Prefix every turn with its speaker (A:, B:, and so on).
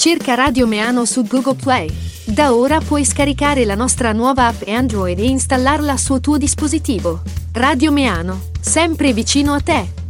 A: Cerca Radio Meano su Google Play. Da ora puoi scaricare la nostra nuova app Android e installarla sul tuo dispositivo. Radio Meano, sempre vicino a te.